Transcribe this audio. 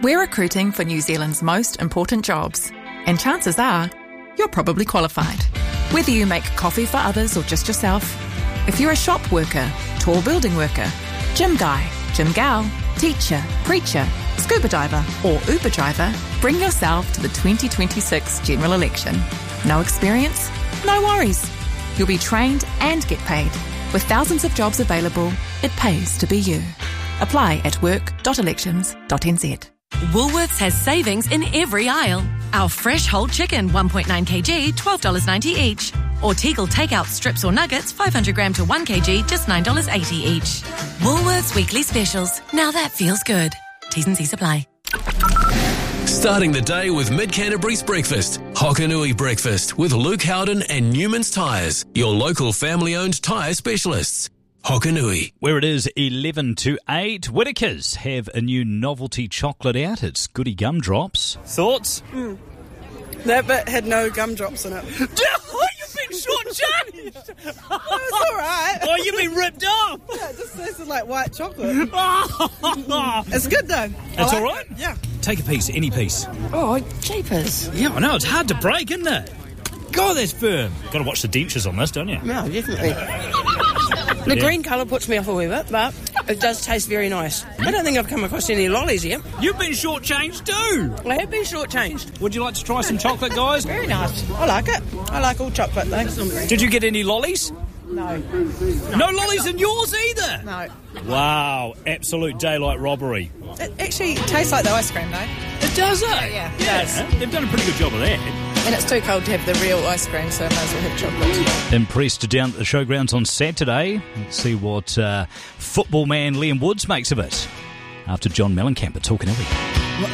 We're recruiting for New Zealand's most important jobs, and chances are you're probably qualified. Whether you make coffee for others or just yourself, if you're a shop worker, tall building worker, gym guy, gym gal, teacher, preacher, scuba diver or Uber driver, bring yourself to the 2026 general election. No experience? No worries. You'll be trained and get paid. With thousands of jobs available, it pays to be you. Apply at work.elections.nz. Woolworths has savings in every aisle. Our fresh whole chicken, 1.9kg, $12.90 each. Or Tegel takeout strips or nuggets, 500 gram to 1kg, just $9.80 each. Woolworths Weekly Specials. Now that feels good. T's and C's apply. Starting the day with Mid-Canterbury's breakfast. Hokanui Breakfast with Luke Howden and Newman's Tyres, your local family-owned tyre specialists. Hokanui. Where it is 11 to 8, Whittaker's have a new novelty chocolate out. It's Goody Gumdrops. Thoughts? That bit had no gumdrops in it. You've been shortchanged! It's all right. Oh, you've been ripped off! Yeah, it just tastes like white chocolate. It's good though. It's all right? Yeah. Take a piece, any piece. Oh, jeepers. Yeah, I know, it's hard to break, isn't it? God, that's firm. Got to watch the dentures on this, don't you? No, definitely. The green colour puts me off a wee bit, but it does taste very nice. I don't think I've come across any lollies yet. You've been shortchanged too! I have been shortchanged. Would you like to try some chocolate, guys? Very nice. I like it. I like all chocolate though. Did you get any lollies? No. No lollies in yours either? No. Wow, absolute daylight robbery. It actually tastes like the ice cream though. It does, it? Yeah. Yeah, they've done a pretty good job of that. And it's too cold to have the real ice cream, so I might as well have chocolate. Impressed down at the showgrounds on Saturday. Let's see what football man Liam Woods makes of it after John Mellencamp at Hokanui.